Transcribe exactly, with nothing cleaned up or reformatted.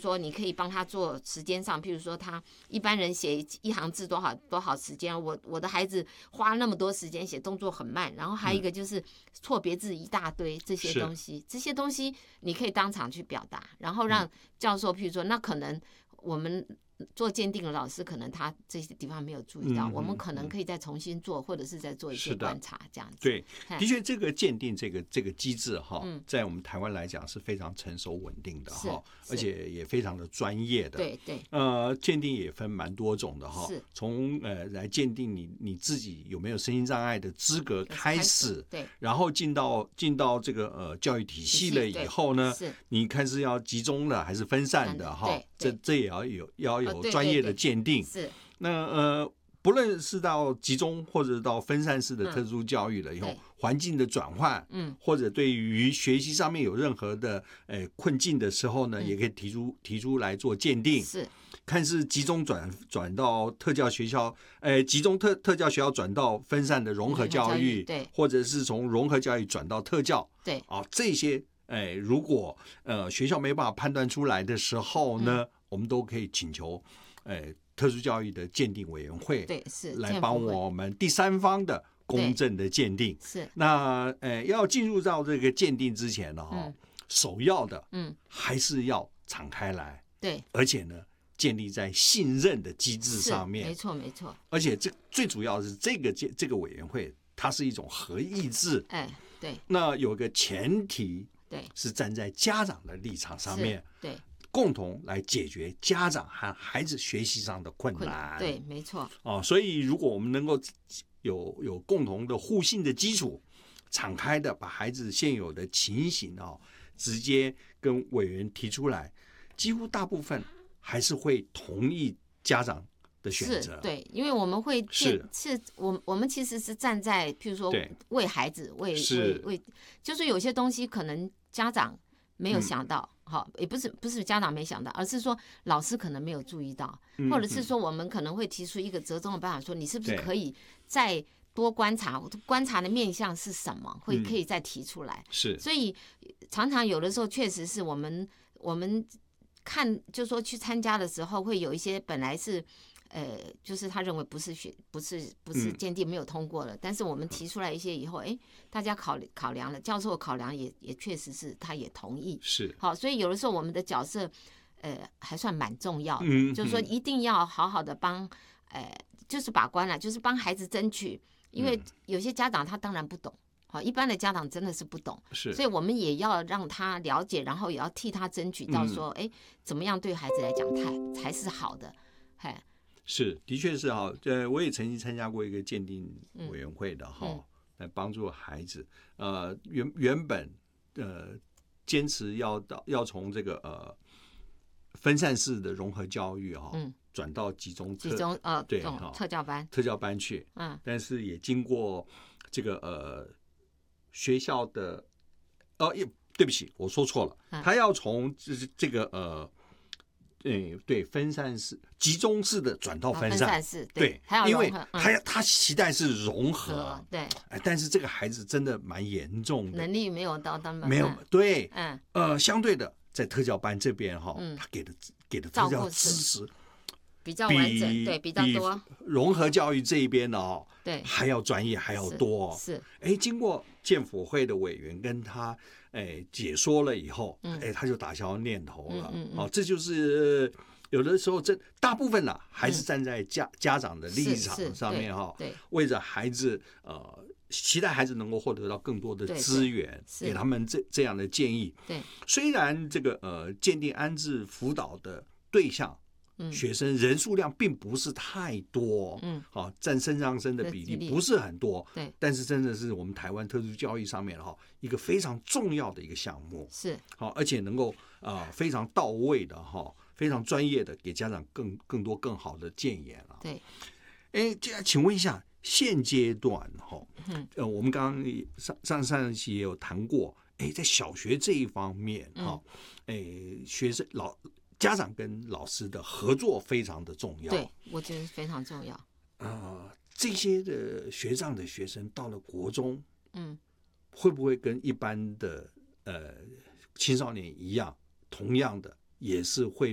说你可以帮他做时间上，譬如说他一般人写一行字多少多少时间，我我的孩子花那么多时间写，动作很慢，然后还有一个就是错别字一大堆，这些东西，这些东西你可以当场去表达，然后让教授譬如说，那可能我们做鉴定的老师可能他这些地方没有注意到，嗯、我们可能可以再重新做，或者是再做一些观察，这样子。 对，的确，这个鉴定这个这个机制哈，嗯、在我们台湾来讲是非常成熟稳定的哈，而且也非常的专业的。 对对。 呃，鉴定也分蛮多种的哈，从呃来鉴定你你自己有没有身心障碍的资格开始， 对， 然后进到进到这个呃教育体系了以后呢，你看是要集中的还是分散的哈？这这也要有要有专业的鉴定。 哦、对对对是那呃，不论是到集中或者到分散式的特殊教育了以后，嗯、环境的转换，嗯，或者对于学习上面有任何的呃困境的时候呢，嗯、也可以提出提出来做鉴定。 是， 看是集中转转到特教学校，呃，集中特特教学校转到分散的融合教育， 对， 或者是从融合教育转到特教， 对， 啊，这些。哎，如果呃学校没办法判断出来的时候呢，嗯、我们都可以请求，哎，特殊教育的鉴定委员会， 对，是来帮我们第三方的公正的鉴定。 是， 那呃要进入到这个鉴定之前呢，哈、嗯，首要的，嗯，还是要敞开来， 对， 而且呢，建立在信任的机制上面， 没错没错。 而且这最主要的是这个这个委员会，它是一种合议制， 哎，对， 那有个前提。 对， 是站在家长的立场上面， 对， 共同来解决家长和孩子学习上的困难。 对，没错。 哦，所以如果我们能够有有共同的互信的基础，敞开的把孩子现有的情形哦，直接跟委员提出来，几乎大部分还是会同意家长的选择。 对，因为我们会是是我我们其实是站在譬如说为孩子为为为，就是有些东西可能家长没有想到，好、嗯，也不是不是家长没想到，而是说老师可能没有注意到， 嗯、 或者是说我们可能会提出一个折中的办法，说你是不是可以再多观察，观察的面向是什么，会可以再提出来。 嗯、是， 所以常常有的时候确实是我们我们看，就说去参加的时候，会有一些本来是。呃，就是他认为不是学不是不是鉴定没有通过了，嗯、但是我们提出来一些以后，哎，大家考考量了，教授考量也也确实是他也同意， 是好，所以有的时候我们的角色，呃，还算蛮重要的， 嗯、 就是说一定要好好的帮，呃，就是把关了，就是帮孩子争取，因为有些家长他当然不懂，好，一般的家长真的是不懂， 是， 所以我们也要让他了解，然后也要替他争取到说，哎、嗯，怎么样对孩子来讲才才是好的，嘿。 是，的确是哈，呃，我也曾经参加过一个鉴定委员会的哈，嗯、来帮助孩子。呃，原原本呃坚持要到要从这个呃分散式的融合教育哈，嗯、转到集中特集中呃对哈特教班特教班去，嗯，但是也经过这个呃学校的哦，也对不起，我说错了，嗯、他要从就是这个呃。对对，分散式、集中式的转到分散， 分散式对， 对因为他、嗯、他期待是融合， 对， 哎，但是这个孩子真的蛮严重的， 能力没有到他们没有对，嗯呃，相对的在特教班这边哈，嗯、他给的给的特教支持比较完整，对，比较多， 融合教育这一边呢，哦， 对， 还要专业，还要多， 是， 哎，经过建辅会的委员跟他。哎，解说了以后，哎，他就打消念头了。嗯嗯，哦，这就是有的时候，这大部分啦，还是站在家、嗯、家长的立场上面哈， 对， 为着孩子，呃，期待孩子能够获得到更多的资源，给他们这这样的建议。 对， 虽然这个呃，鉴定安置辅导的对象。学生人数量并不是太多，嗯，好，占身障生的比例不是很多， 对， 但是真的是我们台湾特殊教育上面哈一个非常重要的一个项目， 是好，而且能够啊、呃、非常到位的哈，非常专业的给家长更更多更好的建言啊。 对， 哎，请问一下，现阶段哈，呃，我们刚刚上上上一期也有谈过，哎，在小学这一方面哈，哎、嗯，学生老。家长跟老师的合作非常的重要， 对，我觉得非常重要。 呃，这些的学障的学生到了国中， 嗯， 会不会跟一般的呃青少年一样，同样的也是会